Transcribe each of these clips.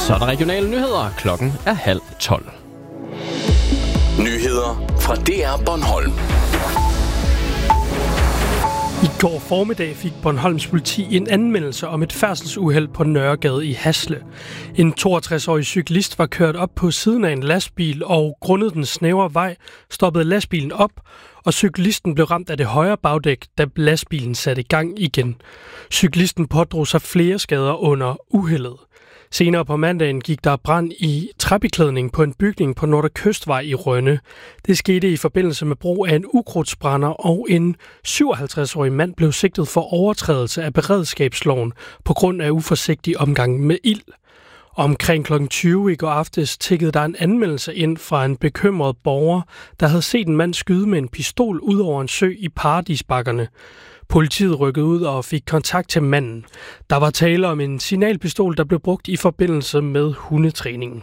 Så er der regionale nyheder. Klokken er 11:30. Nyheder fra DR Bornholm. I går formiddag fik Bornholms politi en anmeldelse om et færdselsuheld på Nørregade i Hasle. En 62-årig cyklist var kørt op på siden af en lastbil, og grundet den snævre vej stoppede lastbilen op, og cyklisten blev ramt af det højre bagdæk, da lastbilen satte i gang igen. Cyklisten pådrog sig flere skader under uheldet. Senere på mandagen gik der brand i træbeklædning på en bygning på Nordre Kystvej i Rønne. Det skete i forbindelse med brug af en ukrudtsbrænder, og en 57-årig mand blev sigtet for overtrædelse af beredskabsloven på grund af uforsigtig omgang med ild. Omkring kl. 20 i går aftes tikkede der en anmeldelse ind fra en bekymret borger, der havde set en mand skyde med en pistol ud over en sø i Paradisbakkerne. Politiet rykkede ud og fik kontakt til manden. Der var tale om en signalpistol, der blev brugt i forbindelse med hundetræningen.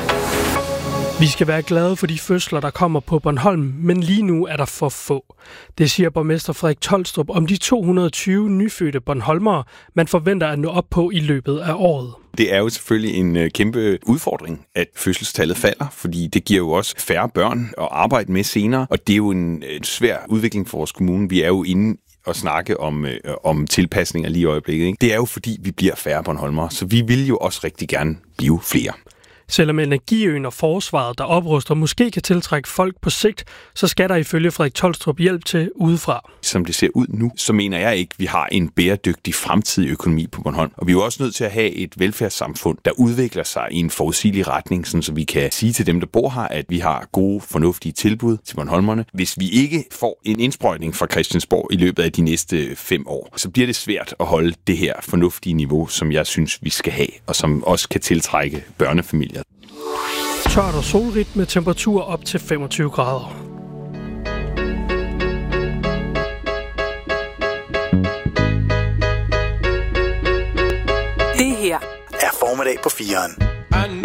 Vi skal være glade for de fødsler, der kommer på Bornholm, men lige nu er der for få. Det siger borgmester Frederik Tolstrup om de 220 nyfødte bornholmere, man forventer at nå op på i løbet af året. Det er jo selvfølgelig en kæmpe udfordring, at fødselstallet falder, fordi det giver jo også færre børn at arbejde med senere, og det er jo en svær udvikling for vores kommune. Vi er jo inde og snakke om tilpasninger lige i øjeblikket. Ikke? Det er jo fordi, vi bliver færre bornholmere, så vi vil jo også rigtig gerne blive flere. Selvom Energiøen og forsvaret, der opruster, måske kan tiltrække folk på sigt, så skal der ifølge Frederik Tolstrup hjælp til udefra. Som det ser ud nu, så mener jeg ikke, at vi har en bæredygtig fremtidig økonomi på Bornholm. Og vi er jo også nødt til at have et velfærdssamfund, der udvikler sig i en forudsigelig retning, så vi kan sige til dem, der bor her, at vi har gode, fornuftige tilbud til bornholmerne. Hvis vi ikke får en indsprøjtning fra Christiansborg i løbet af de næste 5 år, så bliver det svært at holde det her fornuftige niveau, som jeg synes, vi skal have, og som også kan tiltrække børnefamilier. Tørt og solrigt med temperatur op til 25 grader. Det her er Formiddag på 4'eren.